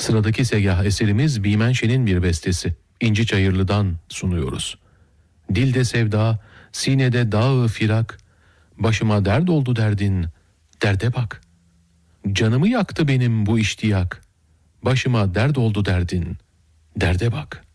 Sıradaki segah eserimiz Bimenşe'nin bir bestesi. İnci Çayırlı'dan sunuyoruz. Dilde sevda, sinede dağı firak, başıma dert oldu derdin, derde bak. Canımı yaktı benim bu iştiyak, başıma dert oldu derdin, derde bak.